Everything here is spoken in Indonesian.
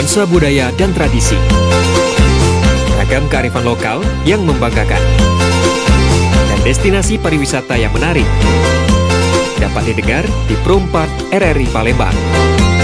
nuansa budaya dan tradisi. Ragam kearifan lokal yang membanggakan. Dan destinasi pariwisata yang menarik. Dapat didengar di Pro 4 RRI Palembang.